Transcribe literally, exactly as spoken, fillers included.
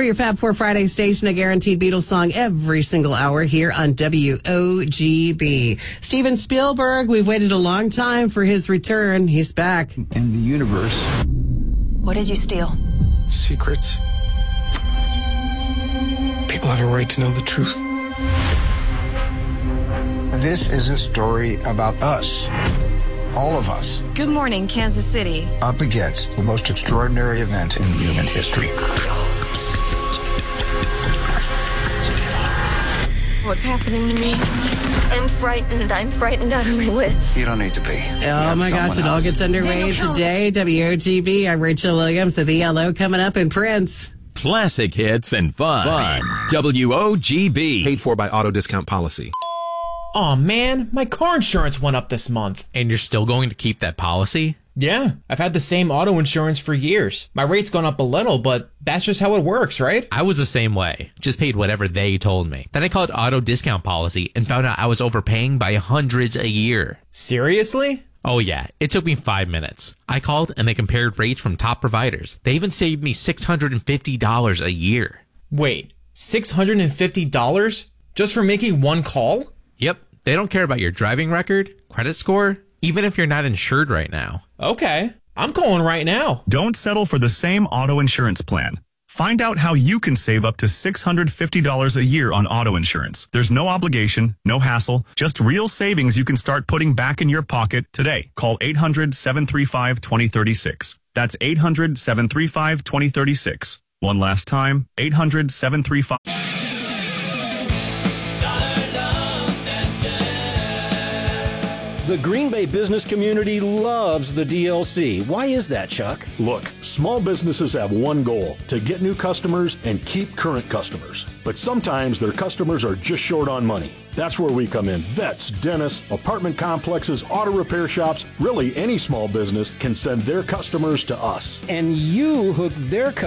We're your Fab Four Friday station, a guaranteed Beatles song every single hour here on W O G B. Steven Spielberg, we've waited a long time for his return. He's back. In the universe. What did you steal? Secrets. People have a right to know the truth. This is a story about us. All of us. Good morning, Kansas City. Up against the most extraordinary event in human history. What's happening to me? I'm frightened. I'm frightened out of my wits. You don't need to be. Oh my gosh, it all gets underway Daniel, today. W O G B, I'm Rachel Williams with E L O coming up in Prince. Classic hits and fun. Fun. W O G B. Paid for by Auto Discount Policy. Aw, man, my car insurance went up this month. And you're still going to keep that policy? Yeah, I've had the same auto insurance for years. My rate's gone up a little, but that's just how it works, right? I was the same way. Just paid whatever they told me. Then I called Auto Discount Policy and found out I was overpaying by hundreds a year. Seriously? Oh yeah, it took me five minutes. I called and they compared rates from top providers. They even saved me six hundred fifty dollars a year. Wait, six hundred fifty dollars? Just for making one call? Yep, they don't care about your driving record, credit score, even if you're not insured right now. Okay, I'm calling right now. Don't settle for the same auto insurance plan. Find out how you can save up to six hundred fifty dollars a year on auto insurance. There's no obligation, no hassle, just real savings you can start putting back in your pocket today. Call eight hundred, seven three five, two zero three six. That's eight hundred, seven three five, two zero three six. One last time, eight hundred, seven three five... The Green Bay business community loves the D L C. Why is that, Chuck? Look, small businesses have one goal, to get new customers and keep current customers. But sometimes their customers are just short on money. That's where we come in. Vets, dentists, apartment complexes, auto repair shops, really any small business can send their customers to us. And you hook their customers